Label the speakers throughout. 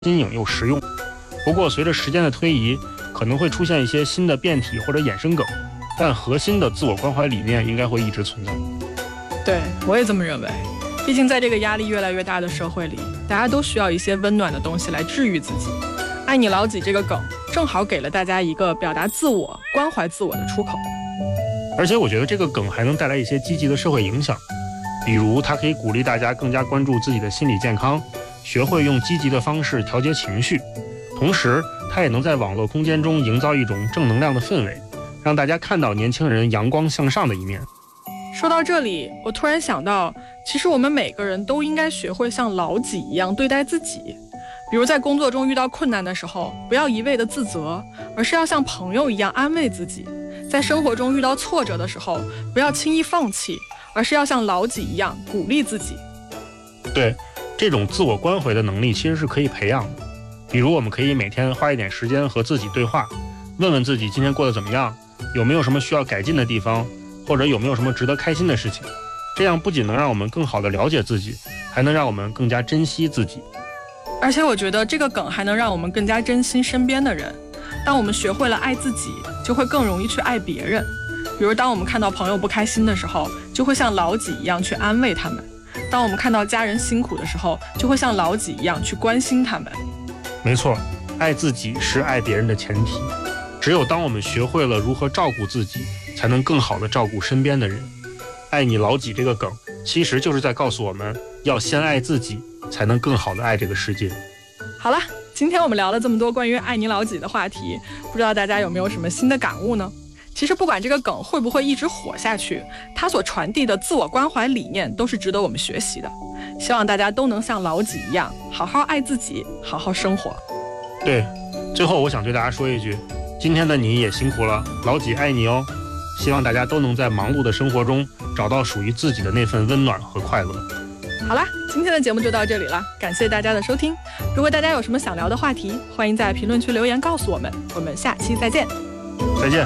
Speaker 1: 新颖又实用。不过随着时间的推移，可能会出现一些新的变体或者衍生梗，但核心的自我关怀理念应该会一直存在。
Speaker 2: 对，我也这么认为。毕竟在这个压力越来越大的社会里，大家都需要一些温暖的东西来治愈自己。爱你老几这个梗正好给了大家一个表达自我、关怀自我的出口。
Speaker 1: 而且我觉得这个梗还能带来一些积极的社会影响，比如它可以鼓励大家更加关注自己的心理健康，学会用积极的方式调节情绪，同时它也能在网络空间中营造一种正能量的氛围，让大家看到年轻人阳光向上的一面。
Speaker 2: 说到这里，我突然想到，其实我们每个人都应该学会像老几一样对待自己。比如在工作中遇到困难的时候，不要一味的自责，而是要像朋友一样安慰自己。在生活中遇到挫折的时候，不要轻易放弃，而是要像老几一样鼓励自己。
Speaker 1: 对，这种自我关怀的能力其实是可以培养的。比如我们可以每天花一点时间和自己对话，问问自己今天过得怎么样，有没有什么需要改进的地方，或者有没有什么值得开心的事情。这样不仅能让我们更好地了解自己，还能让我们更加珍惜自己。
Speaker 2: 而且我觉得这个梗还能让我们更加珍惜身边的人。当我们学会了爱自己，就会更容易去爱别人。比如当我们看到朋友不开心的时候，就会像老几一样去安慰他们；当我们看到家人辛苦的时候，就会像老几一样去关心他们。
Speaker 1: 没错，爱自己是爱别人的前提。只有当我们学会了如何照顾自己，才能更好地照顾身边的人。爱你老几这个梗其实就是在告诉我们，要先爱自己，才能更好地爱这个世界。
Speaker 2: 好了，今天我们聊了这么多关于爱你老几的话题，不知道大家有没有什么新的感悟呢？其实不管这个梗会不会一直火下去，它所传递的自我关怀理念都是值得我们学习的。希望大家都能像老几一样，好好爱自己，好好生活。
Speaker 1: 对，最后我想对大家说一句，今天的你也辛苦了，老几爱你哦。希望大家都能在忙碌的生活中找到属于自己的那份温暖和快乐。
Speaker 2: 好啦，今天的节目就到这里了，感谢大家的收听。如果大家有什么想聊的话题，欢迎在评论区留言告诉我们。我们下期再见。
Speaker 1: 再见。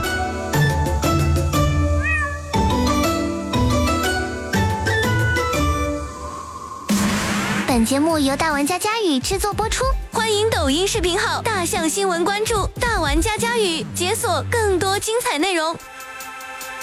Speaker 3: 本节目由大玩家家语制作播出，欢迎抖音视频号大象新闻关注大玩家家语，解锁更多精彩内容。